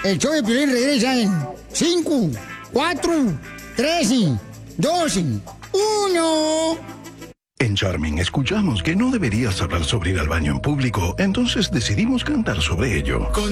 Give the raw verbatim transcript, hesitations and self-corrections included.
El show de Piolín regresa en cinco, cuatro, tres, dos, uno. En Charming escuchamos que no deberías hablar sobre ir al baño en público, entonces decidimos cantar sobre ello. Con